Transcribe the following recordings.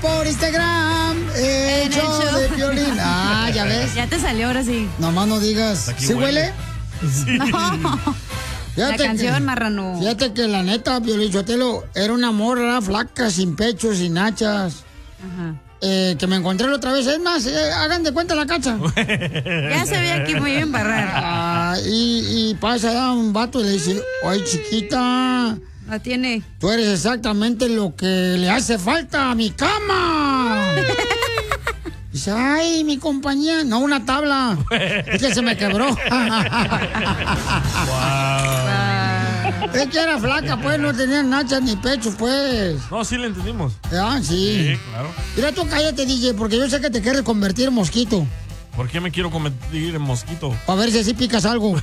por Instagram. En el show de Piolín. Ah, ya ves. Ya te salió ahora sí. Nomás no digas. ¿Sí huele? Sí. No. La canción, marrano. Fíjate que la neta, Piolín Sotelo, era una morra flaca, sin pecho, sin nachas. Ajá. Que me encontré la otra vez. Es más, hagan de cuenta la cacha. Ya se ve aquí muy bien barrar. Y pasa un vato y le dice, oye, chiquita. La tiene. Tú eres exactamente lo que le hace falta a mi cama. Dice, ay, mi compañía. No, una tabla. Es que se me quebró. Es que era flaca, pues, no tenía nachas ni pecho, pues. No, sí le entendimos. Ah, sí. Sí, claro. Mira, tú cállate, DJ, porque yo sé que te quieres convertir en mosquito. ¿Por qué me quiero convertir en mosquito? A ver si así picas algo.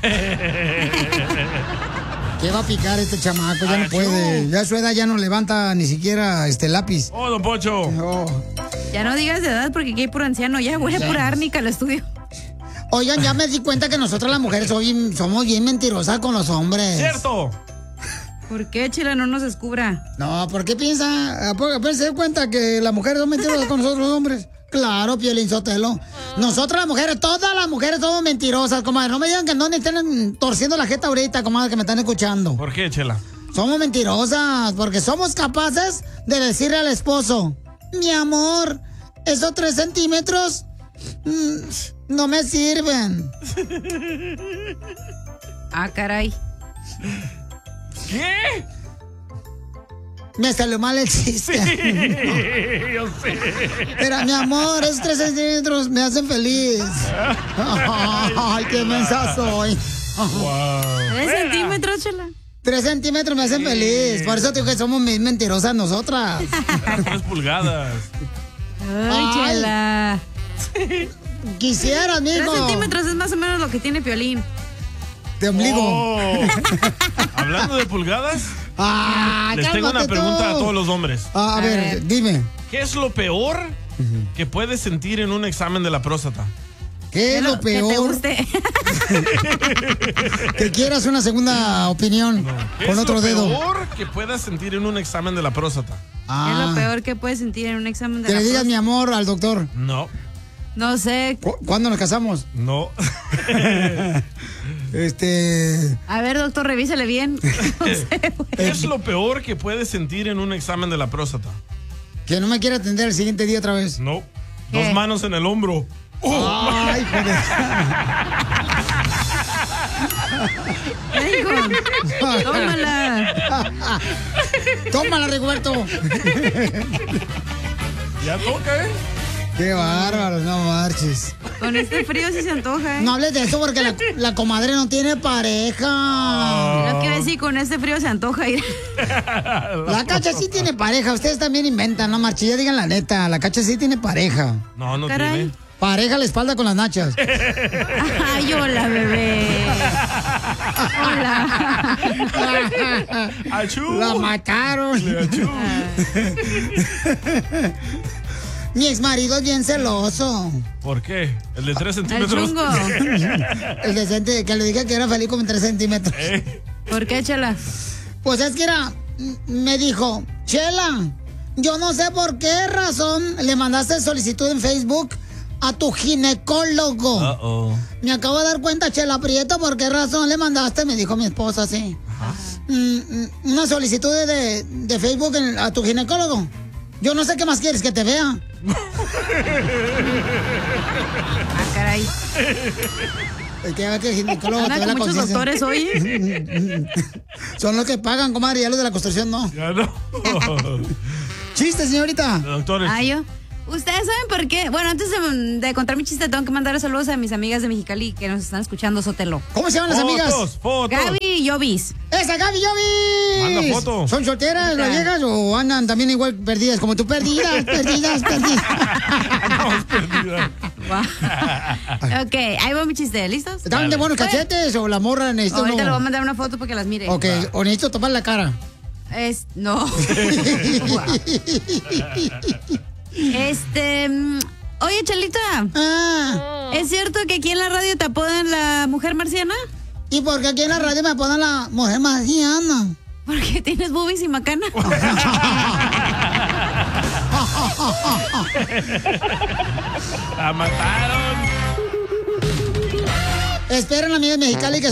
¿Qué va a picar este chamaco? Ya no puede. Ya a su edad ya no levanta ni siquiera lápiz. ¡Oh, don Poncho! Oh. Ya no digas de edad porque aquí hay puro anciano. Ya huele pura árnica al estudio. Oigan, ya me di cuenta que nosotras las mujeres somos bien mentirosas con los hombres. ¡Cierto! ¿Por qué, Chela, no nos descubra? No, ¿por qué piensa? ¿Se da cuenta que las mujeres son mentirosas con nosotros los hombres? Claro, Piolín Sotelo. Nosotras las mujeres, todas las mujeres somos mentirosas, comadre. No me digan que no ni estén torciendo la jeta ahorita, comadre, que me están escuchando. ¿Por qué, Chela? Somos mentirosas, porque somos capaces de decirle al esposo, mi amor, esos 3 centímetros no me sirven. Ah, caray. ¿Qué? Me salió mal el chiste. Sí, yo sé. Pero, mi amor, esos 3 centímetros me hacen feliz. Ay, qué mensa soy. Wow. 3 centímetros, Chela. 3 centímetros me hacen feliz. Por eso digo que somos mentirosas nosotras. 3 pulgadas. Ay, Chela. Quisiera, amigo. 3 centímetros es más o menos lo que tiene Piolín. De ombligo. Oh. Hablando de pulgadas, les tengo una pregunta a todos los hombres. A ver, dime. ¿Qué es lo peor que puedes sentir en un examen de la próstata? ¿Qué es lo peor? Que te guste. Que quieras una segunda opinión con otro dedo. ¿Qué es lo peor que puedas sentir en un examen de la próstata? ¿Qué es lo peor que puedes sentir en un examen de Que la le digas próstata? mi amor al doctor. No. No sé. ¿Cuándo nos casamos? No. A ver, doctor, revísale bien. No sé, ¿Qué es lo peor que puedes sentir en un examen de la próstata? Que no me quiera atender el siguiente día otra vez. No. ¿Qué? 2 manos en el hombro. Ay, joder. ¿Qué dijo? Tómala. Tómala, Rigoberto. Ya toca, ¿eh? Qué bárbaro, no marches. Con este frío sí se antoja, ¿eh? No hables de eso porque la comadre no tiene pareja. Lo quiero decir, con este frío se antoja ir. La Cacha sí tiene pareja. Ustedes también inventan, no marches. Ya digan la neta. La Cacha sí tiene pareja. No, no Caray. tiene. Pareja a la espalda con las nachas. Ay, hola, bebé. Hola. ¡Achú! La mataron. ¡Achú! Mi ex marido es bien celoso. ¿Por qué? ¿El de 3 El centímetros? chungo. El decente que le dije que era feliz con 3 centímetros. ¿Por qué, Chela? Pues es que me dijo, Chela, yo no sé por qué razón le mandaste solicitud en Facebook a tu ginecólogo. Uh-oh. Me acabo de dar cuenta, Chela Prieto, por qué razón le mandaste, me dijo mi esposa así. Una solicitud de Facebook a tu ginecólogo. Yo no sé qué más quieres que te vea. Ah, caray. Es que el ginecólogo Anda te ve con la muchos conciencia. doctores hoy. Son los que pagan, comadre, ya los de la construcción no. Ya no. Chiste, señorita. Doctores. Ah, yo. ¿Ustedes saben por qué? Bueno, antes de contar mi chiste, tengo que mandar saludos a mis amigas de Mexicali que nos están escuchando, Sotelo. ¿Cómo se llaman las amigas? Fotos. Gaby y Jovis. ¡Esa Gaby Jovis! Manda foto. ¿Son solteras las viejas o andan también igual perdidas como tú? Perdidas. Andamos perdidas. Ok, ahí va mi chiste. ¿Listos? ¿Están de buenos cachetes o la morra necesita Ahorita uno? le voy a mandar una foto para que las mire. Ok, o necesito tapar la cara. No. Oye, Chelita. ¿Es cierto que aquí en la radio te apodan la mujer marciana? ¿Y por qué aquí en la radio me apodan la mujer marciana? Porque tienes boobies y macana. La mataron. Esperen, amigos de Mexicali, que